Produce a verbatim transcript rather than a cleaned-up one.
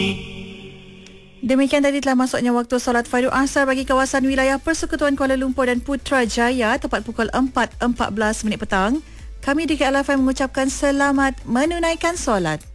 Demikian tadi telah masuknya waktu solat Fardu Asar bagi kawasan wilayah Persekutuan Kuala Lumpur dan Putrajaya tepat pukul empat empat belas minit petang. Kami di K L F M mengucapkan selamat menunaikan solat.